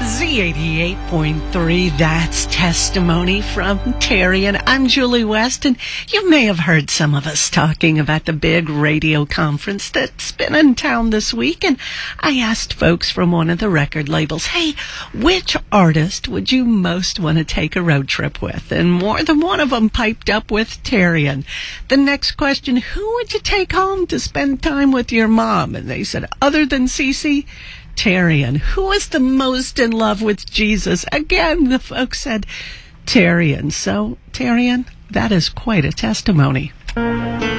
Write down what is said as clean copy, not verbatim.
Z88.3, that's Testimony from Terry, and I'm Julie West, and you may have heard some of us talking about the big radio conference that's been in town this week, and I asked folks from one of the record labels, hey, which artist would you most want to take a road trip with? And more than one of them piped up with Terry. And the next question, who would you take home to spend time with your mom? And they said, other than Cece, Terrian. Who is the most in love with Jesus? Again, the folks said Terrian. So, Terrian, that is quite a testimony.